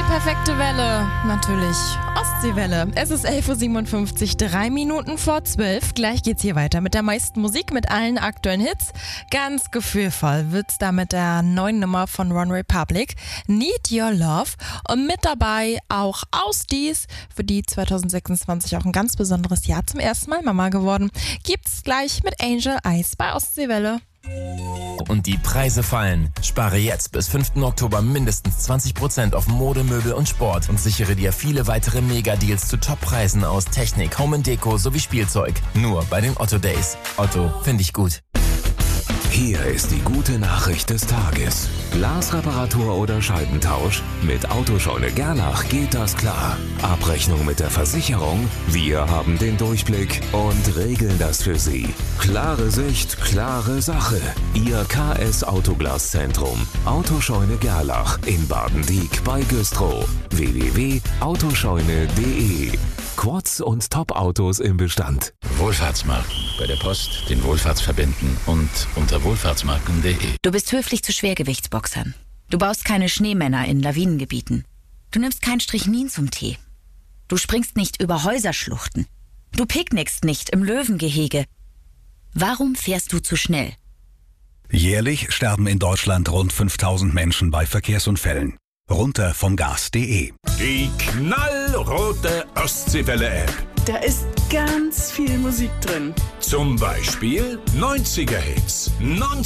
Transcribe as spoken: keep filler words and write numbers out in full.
perfekte Welle, natürlich Ostseewelle. Es ist elf Uhr siebenundfünfzig, drei Minuten vor zwölf. Gleich geht's hier weiter mit der meisten Musik, mit allen aktuellen Hits. Ganz gefühlvoll wird's da mit der neuen Nummer von One Republic, Need Your Love. Und mit dabei auch Ausdies, für die zwanzig sechsundzwanzig auch ein ganz besonderes Jahr, zum ersten Mal Mama geworden. Gibt's gleich mit Angel Eyes bei Ostseewelle. Und die Preise fallen. Spare jetzt bis fünften Oktober mindestens zwanzig Prozent auf Mode, Möbel und Sport und sichere dir viele weitere Mega-Deals zu Top-Preisen aus Technik, Home and Deko sowie Spielzeug. Nur bei den Otto Days. Otto, finde ich gut. Hier ist die gute Nachricht des Tages. Glasreparatur oder Scheibentausch? Mit Autoscheune Gerlach geht das klar. Abrechnung mit der Versicherung? Wir haben den Durchblick und regeln das für Sie. Klare Sicht, klare Sache. Ihr K S Autoglaszentrum. Autoscheune Gerlach in Badendiek bei Güstrow. w w w punkt autoscheune punkt de. Quads und Top-Autos im Bestand. Wohlfahrtsmarken. Bei der Post, den Wohlfahrtsverbänden und unter wohlfahrtsmarken punkt de. Du bist höflich zu Schwergewichtsboxern. Du baust keine Schneemänner in Lawinengebieten. Du nimmst kein Strychnin zum Tee. Du springst nicht über Häuserschluchten. Du picknickst nicht im Löwengehege. Warum fährst du zu schnell? Jährlich sterben in Deutschland rund fünftausend Menschen bei Verkehrsunfällen. Runter vom Gas punkt de. Die knallrote Ostseewelle-App. Da ist ganz viel Musik drin. Zum Beispiel neunziger Hits,